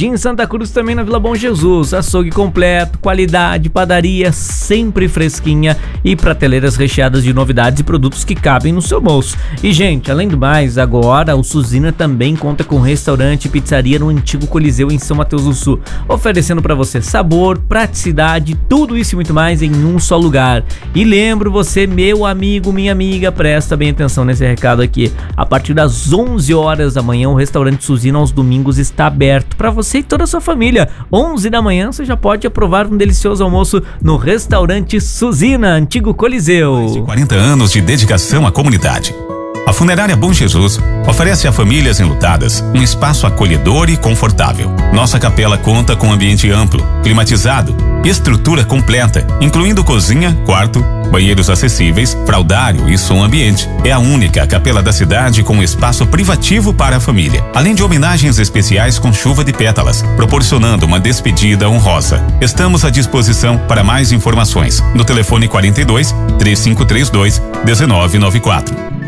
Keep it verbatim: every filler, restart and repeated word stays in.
Jardim Santa Cruz, também na Vila Bom Jesus. Açougue completo, qualidade, padaria sempre fresquinha e prateleiras recheadas de novidades e produtos que cabem no seu bolso. E, gente, além do mais, agora o Suzina também conta com restaurante e pizzaria no antigo Coliseu em São Mateus do Sul, oferecendo para você sabor, praticidade, tudo isso e muito mais em um só lugar. E lembro você, meu amigo, minha amiga, presta bem atenção nesse recado aqui. A partir das onze horas da manhã, o restaurante Suzina aos domingos está aberto para você e toda a sua família. onze da manhã você já pode aprovar um delicioso almoço no restaurante Suzina, antigo Coliseu. Mais de quarenta anos de dedicação à comunidade. A Funerária Bom Jesus oferece a famílias enlutadas um espaço acolhedor e confortável. Nossa capela conta com ambiente amplo, climatizado, estrutura completa, incluindo cozinha, quarto, banheiros acessíveis, fraldário e som ambiente. É a única capela da cidade com espaço privativo para a família, além de homenagens especiais com chuva de pétalas, proporcionando uma despedida honrosa. Estamos à disposição para mais informações no telefone quarenta e dois, três cinco três dois, um nove nove quatro.